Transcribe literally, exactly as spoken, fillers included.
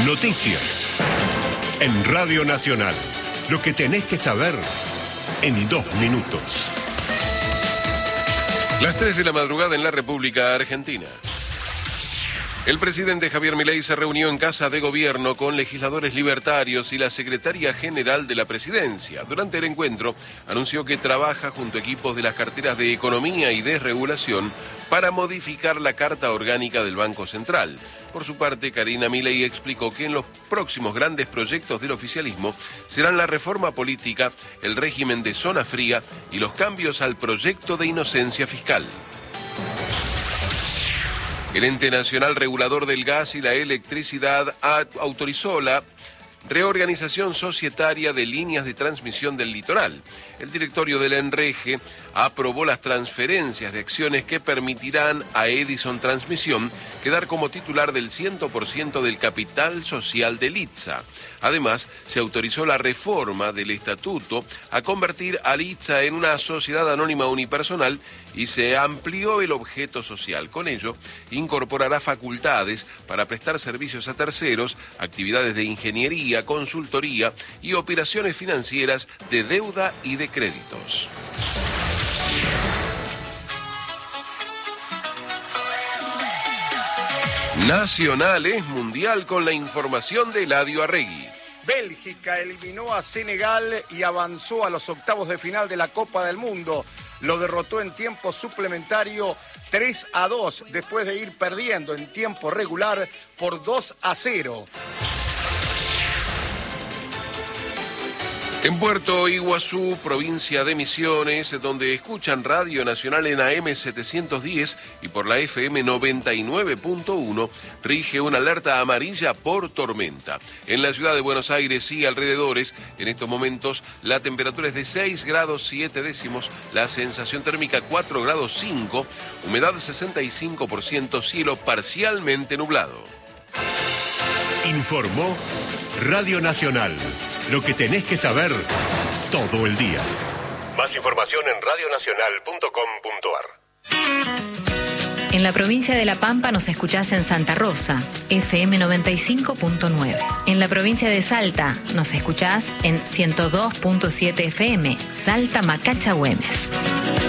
Noticias. En Radio Nacional. Lo que tenés que saber en dos minutos. Las tres de la madrugada en la República Argentina. El presidente Javier Milei se reunió en Casa de Gobierno con legisladores libertarios y la secretaria general de la presidencia. Durante el encuentro, anunció que trabaja junto a equipos de las carteras de Economía y Desregulación para modificar la Carta Orgánica del Banco Central. Por su parte, Karina Milei explicó que en los próximos grandes proyectos del oficialismo serán la reforma política, el régimen de zona fría y los cambios al proyecto de inocencia fiscal. El Ente Nacional Regulador del Gas y la Electricidad autorizó la reorganización societaria de líneas de transmisión del litoral. El directorio del ENREGE aprobó las transferencias de acciones que permitirán a Edison Transmisión quedar como titular del cien por ciento del capital social del ITSA. Además, se autorizó la reforma del estatuto a convertir al ITSA en una sociedad anónima unipersonal y se amplió el objeto social. Con ello, incorporará facultades para prestar servicios a terceros, actividades de ingeniería, consultoría y operaciones financieras de deuda y de créditos. Nacional es mundial con la información de Eladio Arregui. Bélgica eliminó a Senegal y avanzó a los octavos de final de la Copa del Mundo. Lo derrotó en tiempo suplementario tres a dos, después de ir perdiendo en tiempo regular por dos a cero. En Puerto Iguazú, provincia de Misiones, donde escuchan Radio Nacional en A M setecientos diez y por la F M noventa y nueve punto uno, rige una alerta amarilla por tormenta. En la ciudad de Buenos Aires y alrededores, en estos momentos, la temperatura es de seis grados siete décimos, la sensación térmica cuatro grados cinco, humedad sesenta y cinco por ciento, cielo parcialmente nublado. Informó Radio Nacional. Lo que tenés que saber todo el día. Más información en radio nacional punto com punto ar. En la provincia de La Pampa nos escuchás en Santa Rosa, F M noventa y cinco punto nueve. En la provincia de Salta nos escuchás en ciento dos punto siete F M, Salta Macacha Güemes.